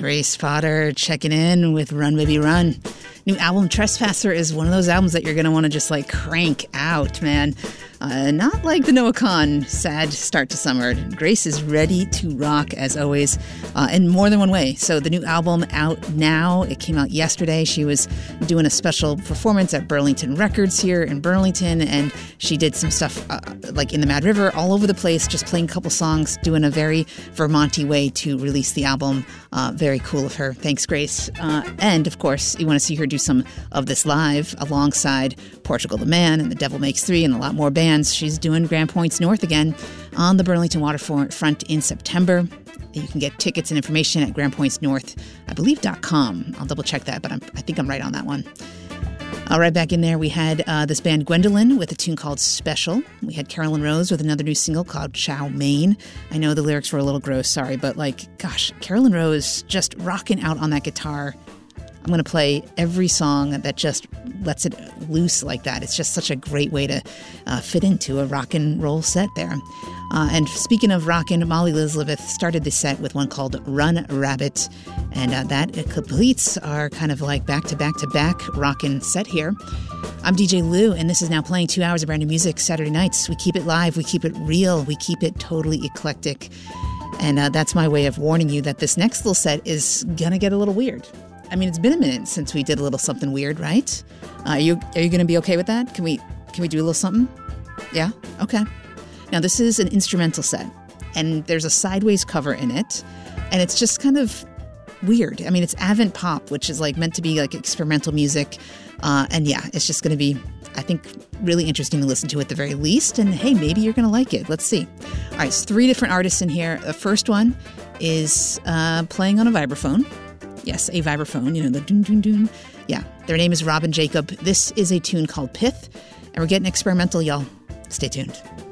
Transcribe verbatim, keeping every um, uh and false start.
Grace Potter checking in with Run Baby Run. New album Trespasser is one of those albums that you're going to want to just like crank out, man. Uh, not like the Noah Kahan sad start to summer. Grace is ready to rock as always, uh, in more than one way. So the new album out now. It came out yesterday. She was doing a special performance at Burlington Records here in Burlington, and she did some stuff uh, like in the Mad River, all over the place, just playing a couple songs, doing a very Vermonty way to release the album. Uh, very cool of her. Thanks, Grace. Uh, and of course, you want to see her do some of this live alongside Portugal the Man and The Devil Makes Three and a lot more bands. She's doing Grand Points North again on the Burlington Waterfront in September. You can get tickets and information at grand points north, I believe, dot com. I'll double check that, but I'm, I think I'm right on that one. All right, back in there, we had uh, this band Gwendolyn with a tune called Special. We had Carolyn Rose with another new single called Chow Mein. I know the lyrics were a little gross, sorry, but like, gosh, Carolyn Rose just rocking out on that guitar. I'm going to play every song that just lets it loose like that. It's just such a great way to uh, fit into a rock and roll set there. Uh, and speaking of rockin', Molly Elizabeth started the set with one called Run Rabbit. And uh, that completes our kind of like back-to-back-to-back rockin' set here. I'm D J Lou, and this is now playing two hours of brand new music Saturday nights. We keep it live. We keep it real. We keep it totally eclectic. And uh, that's my way of warning you that this next little set is going to get a little weird. I mean, it's been a minute since we did a little something weird, right? Uh, are you are you going to be okay with that? Can we can we do a little something? Yeah? Okay. Now, this is an instrumental set, and there's a sideways cover in it, and it's just kind of weird. I mean, it's avant pop, which is like meant to be like experimental music, uh, and yeah, it's just going to be, I think, really interesting to listen to at the very least, and hey, maybe you're going to like it. Let's see. All right, so three different artists in here. The first one is uh, playing on a vibraphone. Yes, a vibraphone, you know, the doon, doon, doon. Yeah, their name is Robin Jacob. This is a tune called Pith, and we're getting experimental, y'all. Stay tuned.